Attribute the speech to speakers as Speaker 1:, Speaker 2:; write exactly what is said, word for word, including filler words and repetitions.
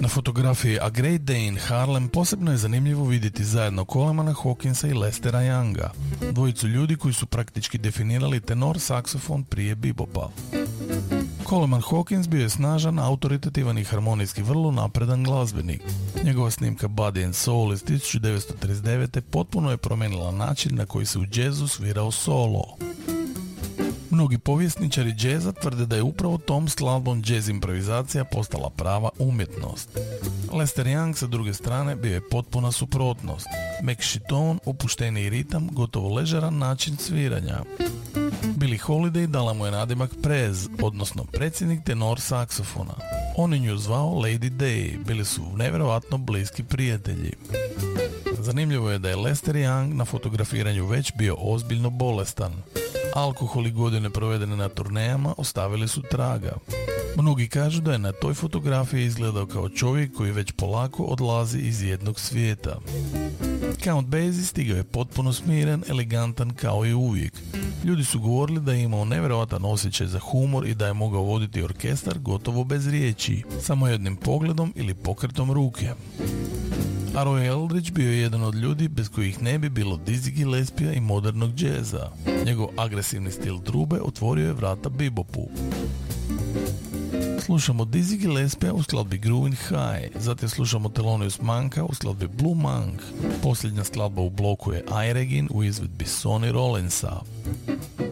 Speaker 1: Na fotografiji A Great Day in Harlem posebno je zanimljivo vidjeti zajedno Colemana Hawkinsa i Lestera Younga, dvojicu ljudi koji su praktički definirali tenor saksofon prije bebopa. Coleman Hawkins bio je snažan, autoritativan i harmonijski vrlo napredan glazbenik. Njegova snimka Body and Soul iz tisuću devetsto trideset devete potpuno je promijenila način na koji se u džezu svirao solo. Mnogi povjesničari džeza tvrde da je upravo tom skladbom džez improvizacija postala prava umjetnost. Lester Young sa druge strane bio je potpuna suprotnost. Mekši ton, opušteniji ritam, gotovo ležeran način sviranja. Billie Holiday dala mu je nadimak Prez, odnosno predsjednik tenor saksofona. On je nju zvao Lady Day, bili su nevjerojatno bliski prijatelji. Zanimljivo je da je Lester Young na fotografiranju već bio ozbiljno bolestan. Alkohol i godine provedene na turnejama ostavili su traga. Mnogi kažu da je na toj fotografiji izgledao kao čovjek koji već polako odlazi iz jednog svijeta. Count Basie stigao je potpuno smiren, elegantan kao i uvijek. Ljudi su govorili da je imao nevjerojatan osjećaj za humor i da je mogao voditi orkestar gotovo bez riječi, samo jednim pogledom ili pokretom ruke. A Roy Eldridge bio je jedan od ljudi bez kojih ne bi bilo Dizzy Gillespija i modernog džeza. Njegov agresivni stil trube otvorio je vrata bebopu. Slušamo Dizzy Gillespija u skladbi Groovin' High, zatim slušamo Thelonious Monka u skladbi Blue Monk. Posljednja skladba u bloku je I Regin u izvedbi Sonny Rollinsa.